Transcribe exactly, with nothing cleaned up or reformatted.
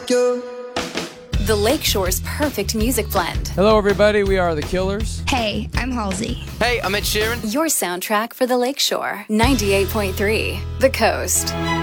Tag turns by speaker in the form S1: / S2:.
S1: like you.
S2: The Lakeshore's perfect music blend.
S3: Hello, everybody. We are The Killers.
S4: Hey, I'm Halsey.
S5: Hey, I'm Ed Sheeran.
S2: Your soundtrack for the Lakeshore. ninety-eight point three, The Coast.